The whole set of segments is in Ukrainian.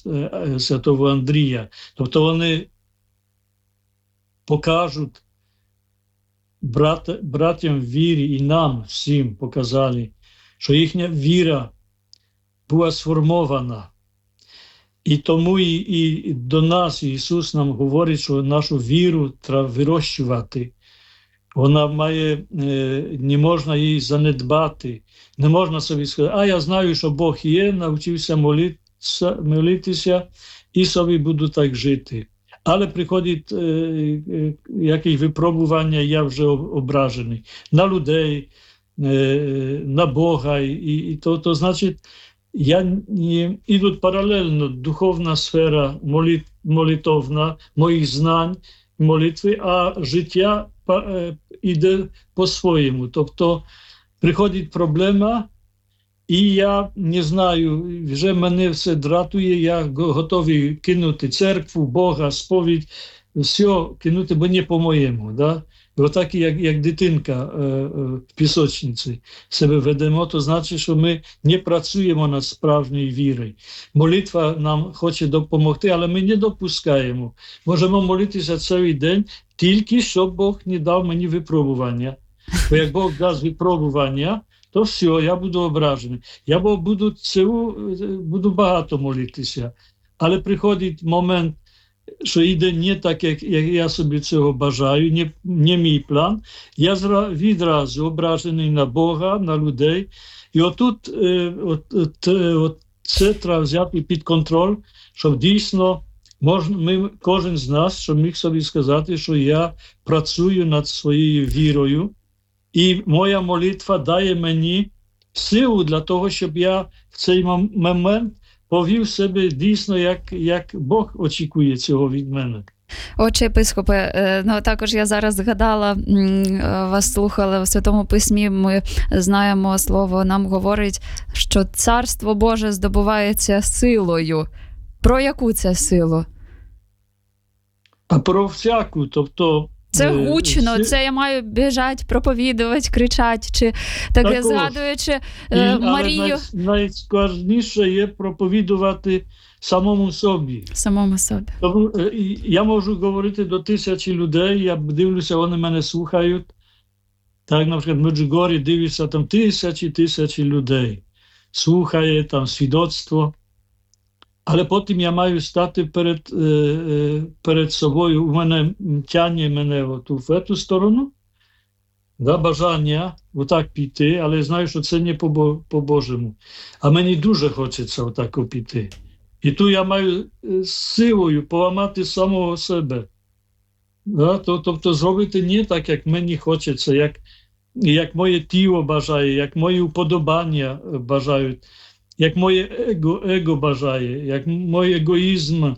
святого Андрія. Тобто вони покажуть братям в вірі і нам всім показали, що їхня віра була сформована. І тому і до нас Ісус нам говорить, що нашу віру треба вирощувати. Вона має, не можна її занедбати. Не можна собі сказати, я знаю, що Бог є, навчився молитися і собі буду так жити. Але приходить якесь випробування, я вже ображений. На людей, на Бога. І то значить, ідуть паралельно духовна сфера молитовна, моїх знань, молитви, а життя іде по-своєму. Тобто приходить проблема, і я не знаю, вже мене все дратує, я готовий кинути церкву, Бога, сповідь, все кинути, бо не по-моєму. Да? І отак, як дитинка в пісочниці себе ведемо, то значить, що ми не працюємо над справжньою вірою. Молитва нам хоче допомогти, але ми не допускаємо. Можемо молитися цілий день, тільки щоб Бог не дав мені випробування. Бо як Бог дасть випробування, то все, я буду ображений. Я буду багато молитися. Але приходить момент, що йде не так, як я собі цього бажаю, не мій план. Я відразу ображений на Бога, на людей. І отут це треба взяти під контроль, щоб дійсно кожен з нас, щоб міг собі сказати, що я працюю над своєю вірою, і моя молитва дає мені силу для того, щоб я в цей момент повів себе дійсно, як Бог очікує цього від мене. Отче єпископе, також я зараз згадала, вас слухала в Святому Письмі, ми знаємо, Слово нам говорить, що Царство Боже здобувається силою. Про яку це силу? А про всяку, тобто... Це гучно, це я маю біжать, проповідувати, кричати, чи так згадуючи Марію. Але найскладніше є проповідувати самому собі. Самому собі. Тому я можу говорити до 1000 людей, я дивлюся, вони мене слухають. Так, наприклад, в Меджугорі дивлюся, там тисячі людей. Слухає, там свідоцтво. Але потім я маю стати перед собою, у мене тягне мене в цю сторону, бажання отак піти, але знаю, що це не по-божому. А мені дуже хочеться отак піти. І тут я маю силою поламати самого себе. Тобто зробити не так, як мені хочеться, як моє тіло бажає, як мої уподобання бажають, як моє его бажає, як мій егоїзм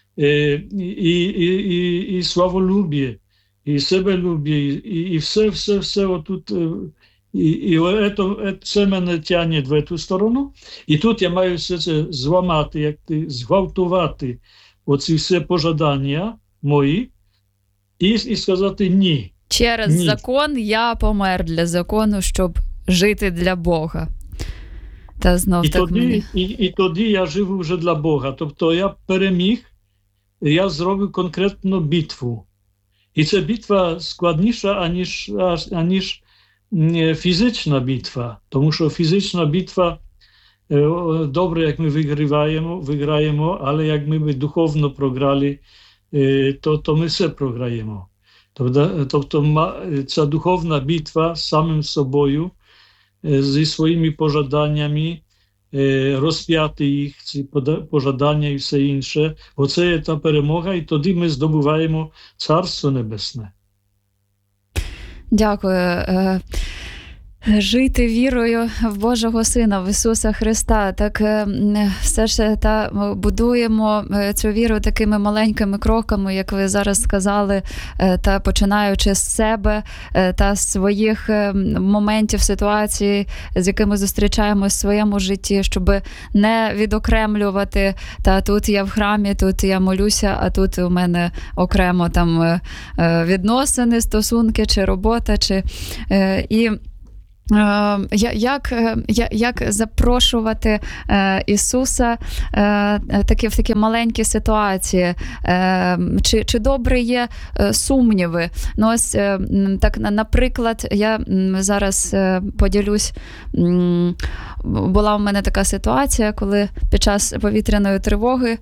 і славолюб'я, і себелюб'я, і все отут. І це мене тягне в цю сторону. І тут я маю все це зламати, зґвалтувати оці все пожадання мої і сказати ні. Через закон я помер для закону, щоб жити для Бога. Та знов і тоді я живу вже для Бога. Тобто я переміг, я зробив конкретну битву. І ця битва складніша, аніж фізична битва. Тому що фізична битва, добре, як ми виграємо, але як ми духовно програли, то ми все програємо. Тобто ця духовна битва з самим собою, зі своїми пожаданнями, розп'яти їх, ці пожадання і все інше. Оце є та перемога, і тоді ми здобуваємо Царство Небесне. Дякую. Жити вірою в Божого Сина, в Ісуса Христа. Так все ж будуємо цю віру такими маленькими кроками, як ви зараз сказали, та починаючи з себе та своїх моментів, ситуацій, з якими зустрічаємось в своєму житті, щоб не відокремлювати, та тут я в храмі, тут я молюся, а тут у мене окремо там відносини, стосунки, чи робота, і Як запрошувати Ісуса в такі маленькі ситуації? Чи добре є сумніви? Ну, ось, так, наприклад, я зараз поділюсь, була в мене така ситуація, коли під час повітряної тривоги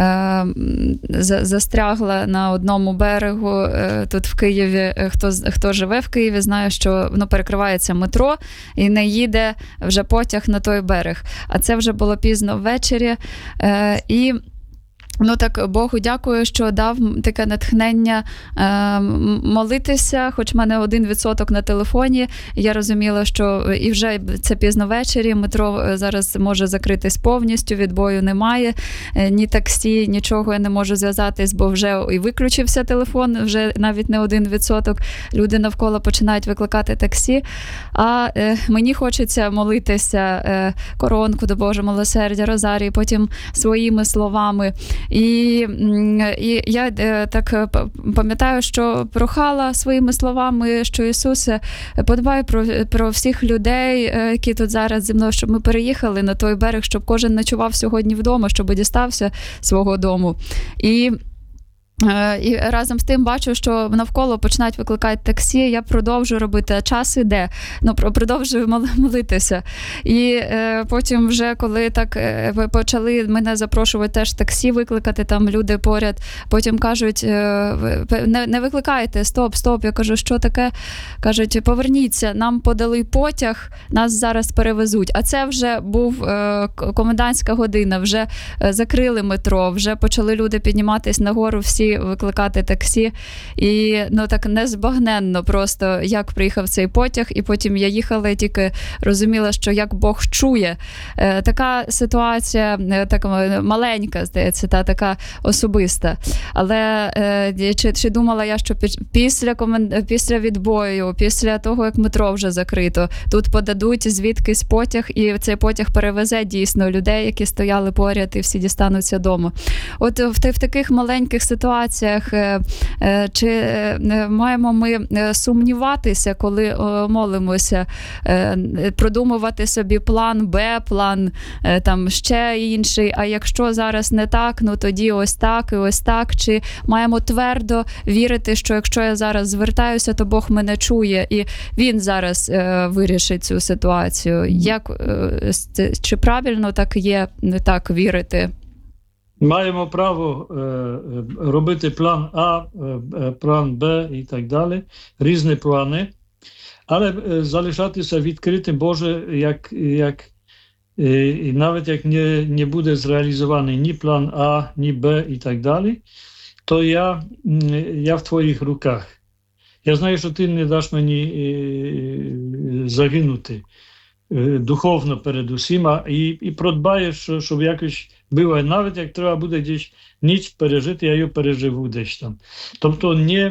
застрягла на одному берегу тут в Києві. Хто живе в Києві, знає, що перекривається метро, і не їде вже потяг на той берег. А це вже було пізно ввечері. І так Богу дякую, що дав таке натхнення молитися, хоч в мене 1% на телефоні. Я розуміла, що і вже це пізно ввечері, метро зараз може закритись повністю, відбою немає, ні таксі, нічого я не можу зв'язатись, бо вже і виключився телефон, вже навіть не 1%. Люди навколо починають викликати таксі, а мені хочеться молитися коронку до Божого милосердя, розарій, потім своїми словами. І я так пам'ятаю, що прохала своїми словами, що Ісусе, подбай про всіх людей, які тут зараз зі мною, щоб ми переїхали на той берег, щоб кожен ночував сьогодні вдома, щоб дістався свого дому. І разом з тим бачу, що навколо починають викликати таксі, я продовжую робити, а час іде, продовжую молитися. І потім вже, коли так почали мене запрошувати теж таксі викликати, там люди поряд, потім кажуть, не викликайте, стоп, я кажу, що таке? Кажуть, поверніться, нам подали потяг, нас зараз перевезуть. А це вже був комендантська година, вже закрили метро, вже почали люди підніматись нагору, всі викликати таксі. І так незбагненно просто, як приїхав цей потяг, і потім я їхала і тільки розуміла, що як Бог чує. Така ситуація, така маленька, здається, така особиста. Але чи думала я, що після відбою, після того, як метро вже закрито, тут подадуть звідкись потяг, і цей потяг перевезе дійсно людей, які стояли поряд, і всі дістануться дому. От в таких маленьких ситуаціях чи маємо ми сумніватися, коли молимося, продумувати собі план Б, план там ще інший, а якщо зараз не так, тоді ось так і ось так, чи маємо твердо вірити, що якщо я зараз звертаюся, то Бог мене чує, і Він зараз вирішить цю ситуацію. Чи правильно так є, так вірити? Маємо право робити план А, план Б і так далі, різні плани, але залишатися відкритим, Боже, і навіть як не буде зреалізований ні план А, ні Б і так далі, то я в Твоїх руках. Я знаю, що Ти не даш мені загинути духовно перед усіма і продбаєш, щоб якось було, навіть як треба буде десь ніч пережити, я її переживу десь там. Тобто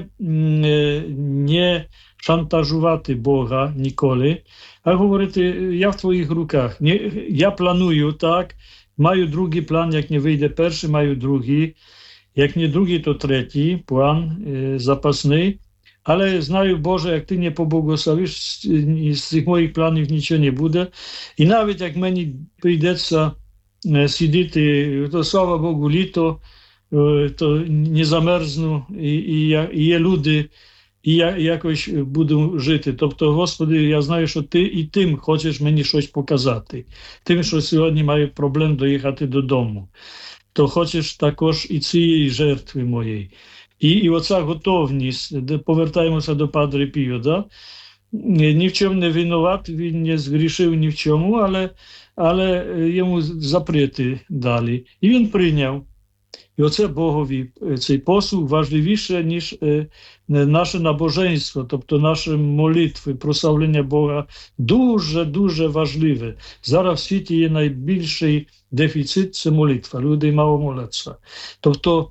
не шантажувати Бога ніколи, а говорити, я в Твоїх руках. Я планую так, маю другий план, як не вийде перший, маю другий, як не другий, то третій план запасний. Але знаю, Боже, як Ти не поблагословиш, з цих моїх планів нічого не буде. І навіть як мені прийдеться сидіти, то слава Богу, літо, то не замерзну, і є люди, і я якось буду жити. Тобто, Господи, я знаю, що Ти і тим хочеш мені щось показати. Тим, що сьогодні маю проблем доїхати додому. То хочеш також і цієї жертви моєї. І оця готовність, повертаємося до Падре Піо, да? Ні в чому не винуват, він не згрішив ні в чому, але йому запрети дали. І він прийняв. І оце Богові, цей послуг важливіше, ніж наше набожество, тобто наші молитви, прославлення Бога, дуже важливе. Зараз в світі є найбільший дефіцит – це молитва. Люди мало моляться. Тобто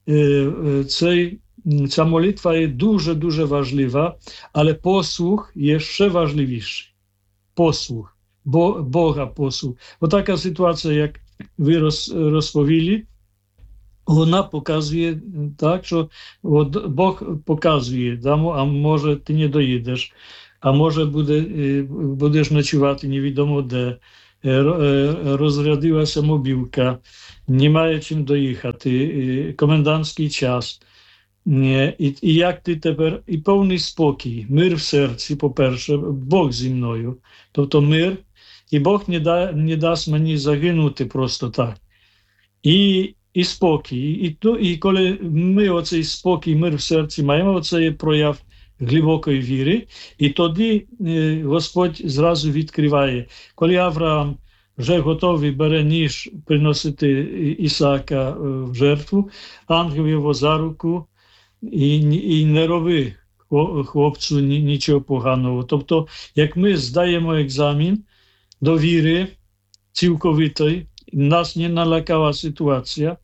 ця молитва є дуже важлива, але послуг є ще важливіший. Послуг, Бога послуг. Отака ситуація, як ви розповіли, вона показує так, що Бог показує, а може ти не доїдеш. а може будеш ночувати невідомо де, розрядилася мобілка, немає чим доїхати, комендантський час. І як ти тепер, і повний спокій, мир в серці, по-перше, Бог зі мною, тобто мир, і Бог не дасть мені загинути просто так. І спокій. І коли ми оцей спокій, мир в серці маємо, оцей прояв глибокої віри, і тоді Господь зразу відкриває. Коли Авраам вже готовий бере ніж приносити Ісаака в жертву, ангел його за руку і не роби хлопцю нічого поганого. Тобто, як ми здаємо екзамен до віри цілковитої, нас не налякала ситуація,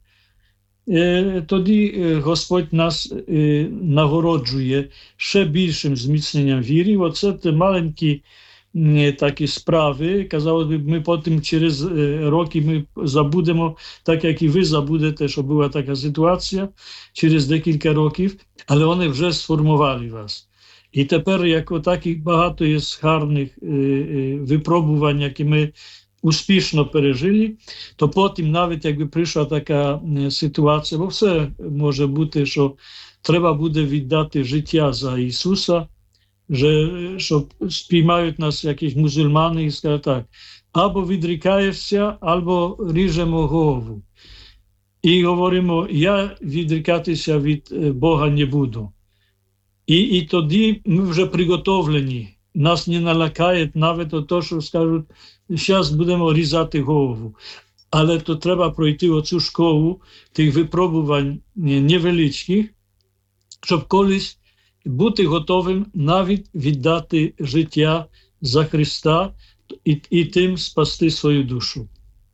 тоді Господь нас нагороджує ще більшим зміцненням віри. Оце ті маленькі такі справи, казали б, ми потім через роки ми забудемо, так як і ви забудете, що була така ситуація через декілька років, але вони вже сформували вас. І тепер, як отакі багато є гарних випробувань, які ми успішно пережили, то потім навіть якби прийшла така ситуація, бо все може бути, що треба буде віддати життя за Ісуса, що спіймають нас якісь мусульмани і скажуть так, або відрікаєшся, або ріжемо голову. І говоримо, я відрікатися від Бога не буду. І тоді ми вже приготовлені. Нас не налякає навіть то, що скажуть, зараз будемо різати голову. Але то треба пройти оцю школу тих випробувань невеличких, щоб колись бути готовим навіть віддати життя за Христа і тим спасти свою душу.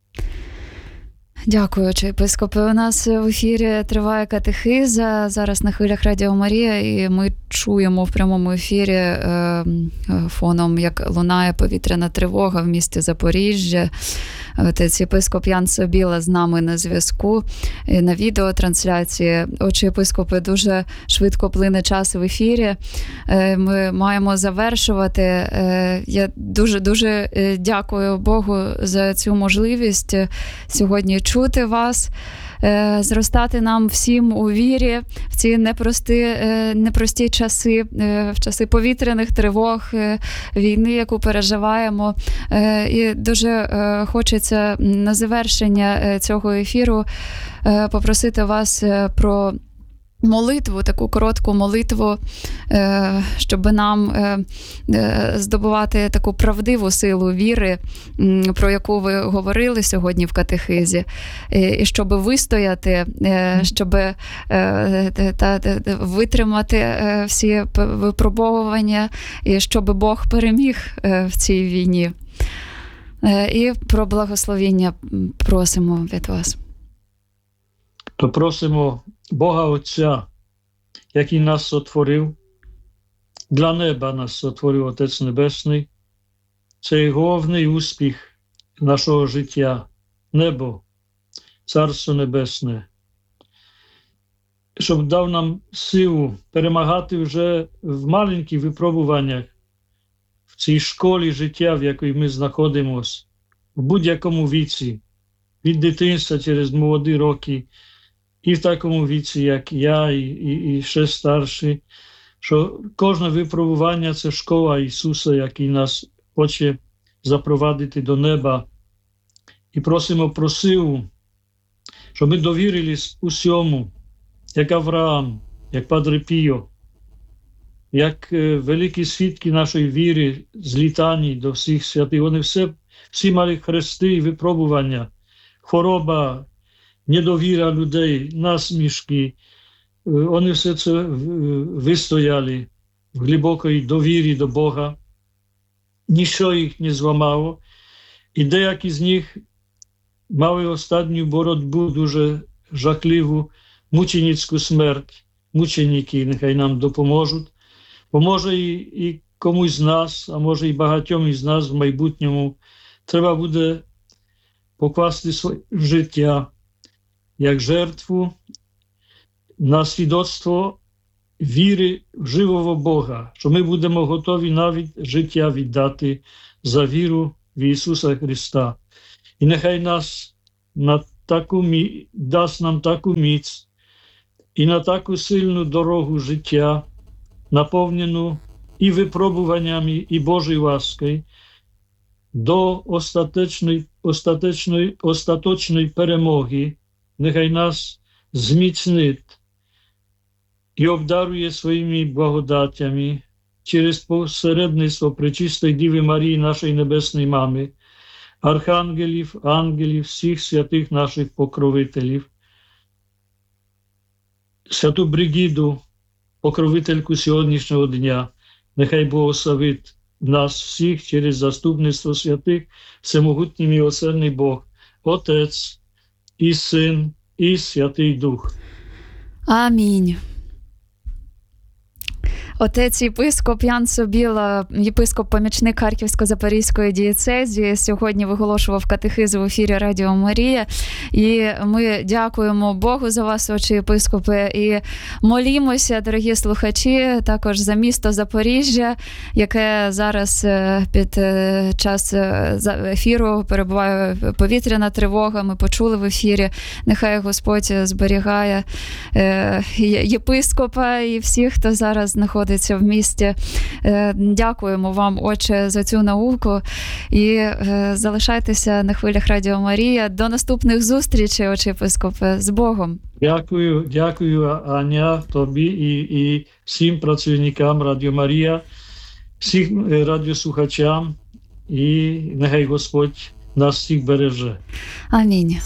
Дякую, отче єпископе. У нас в ефірі триває катехиза, зараз на хвилях Радіо Марія, і ми чуємо в прямому ефірі фоном, як лунає повітряна тривога в місті Запоріжжя. Отець єпископ Ян Собіла з нами на зв'язку на відеотрансляції. Отче єпископе, дуже швидко плине час в ефірі. Ми маємо завершувати. Я дуже дякую Богу за цю можливість сьогодні чути вас, зростати нам всім у вірі в ці непрості часи, в часи повітряних тривог, війни, яку переживаємо. І дуже хочеться на завершення цього ефіру попросити вас про молитву, таку коротку молитву, щоб нам здобувати таку правдиву силу віри, про яку ви говорили сьогодні в катехизі, і щоб вистояти, щоб витримати всі випробовування, і щоб Бог переміг в цій війні. І про благословіння просимо від вас. То просимо Бога Отця, який нас сотворив, для неба нас сотворив Отець Небесний. Це головний успіх нашого життя, небо, Царство Небесне. Щоб дав нам силу перемагати вже в маленьких випробуваннях, в цій школі життя, в якій ми знаходимося, в будь-якому віці, від дитинства через молоді роки, і в такому віці, як я, і ще старші, що кожне випробування – це школа Ісуса, який нас хоче запровадити до неба. І просимо про силу, щоб ми довірились усьому, як Авраам, як Падре Піо, як великі свідки нашої віри з літаній до всіх святих. Вони всі мали хрести і випробування, хвороба, недовіра людей, насмішки. Вони все це вистояли в глибокій довірі до Бога. Ніщо їх не зламало. І деякі з них мали останню боротьбу, дуже жахливу, мученицьку смерть. Мученики нехай нам допоможуть. Поможе і комусь з нас, а може і багатьом із нас в майбутньому треба буде покласти своє життя як жертву на свідоцтво віри в живого Бога, що ми будемо готові навіть життя віддати за віру в Ісуса Христа. І нехай дасть нам таку міць і на таку сильну дорогу життя, наповнену і випробуваннями, і Божою ласкою, до остаточної перемоги. Нехай нас зміцнить і обдарує своїми благодатями через посередництво Пречистої Діви Марії, нашої Небесної Мами, архангелів, ангелів, всіх святих наших покровителів, святу Бригіду, покровительку сьогоднішнього дня, нехай благословить нас всіх через заступництво святих, всемогутній милосердний Бог, Отець і Син, і Святий Дух. Амінь. Отець єпископ Ян Собіла, єпископ-помічник Харківсько-Запорізької дієцезії, сьогодні виголошував катехизу в ефірі Радіо Марія. І ми дякуємо Богу за вас, отче єпископе, і молімося, дорогі слухачі, також за місто Запоріжжя, яке зараз під час ефіру перебуває повітряна тривога. Ми почули в ефірі. Нехай Господь зберігає єпископа і всіх, хто зараз знаходиться в місті. Дякуємо вам, отче, за цю науку. І залишайтеся на хвилях Радіо Марія. До наступних зустрічей, отче єпископе. З Богом. Дякую, Аня, тобі і всім працівникам Радіо Марія, всім радіослухачам. І нехай Господь нас всіх береже. Амінь.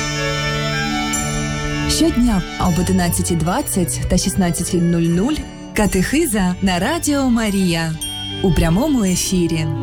Щодня об 11:20 та 16:00 катехиза на Радіо Марія у прямому ефірі.